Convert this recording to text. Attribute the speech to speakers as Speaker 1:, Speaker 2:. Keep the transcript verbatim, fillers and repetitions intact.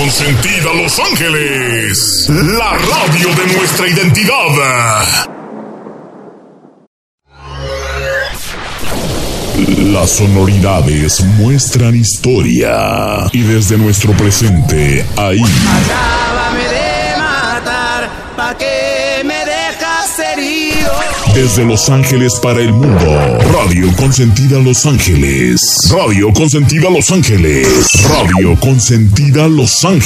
Speaker 1: Consentida Los Ángeles, la radio de nuestra identidad. Las sonoridades muestran historia y desde nuestro presente ahí.
Speaker 2: Acábame de matar, pa' que me dejas herido.
Speaker 1: Desde Los Ángeles para el mundo, Radio Consentida Los Ángeles. Radio Consentida Los Ángeles. Radio Consentida Los Ángeles.